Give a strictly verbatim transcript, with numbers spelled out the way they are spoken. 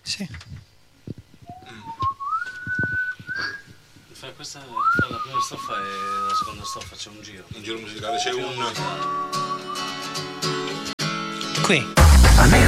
Sì. Fa questa, fa la prima strofa e la seconda strofa c'è un giro. Un giro musicale, c'è un... Qui. A me